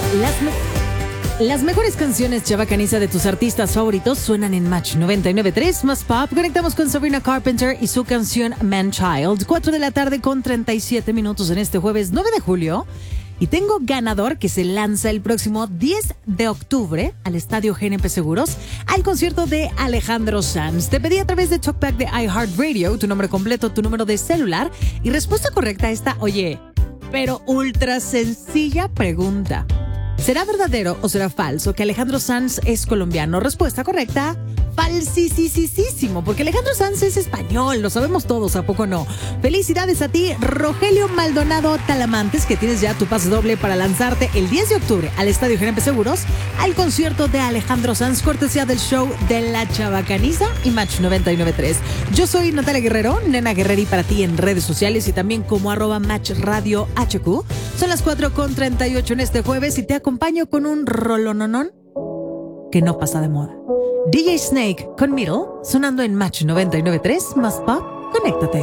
Las mejores canciones chabacaniza de tus artistas favoritos suenan en Match 99.3 más Pop. Conectamos con Sabrina Carpenter y su canción Man Child. 4 de la tarde con 37 minutos en este jueves 9 de julio. Y tengo ganador que se lanza el próximo 10 de octubre al Estadio GNP Seguros al concierto de Alejandro Sanz. Te pedí a través de TalkBack de iHeartRadio tu nombre completo, tu número de celular y respuesta correcta a esta, oye, pero ultra sencilla pregunta. ¿Será verdadero o será falso que Alejandro Sanz es colombiano? Respuesta correcta, falsísimo, porque Alejandro Sanz es español, lo sabemos todos, ¿a poco no? Felicidades a ti, Rogelio Maldonado Talamantes, que tienes ya tu pase doble para lanzarte el 10 de octubre al Estadio GNP Seguros al concierto de Alejandro Sanz, cortesía del show de La Chabacaniza y Match 99.3. Yo soy Natalia Guerrero, Nena Guerreri para ti en redes sociales y también como @MatchRadioHQ. Son las 4:38 en este jueves y te acompaño con un rolononón que no pasa de moda. DJ Snake con Middle sonando en Match 99.3 más Pop. Conéctate.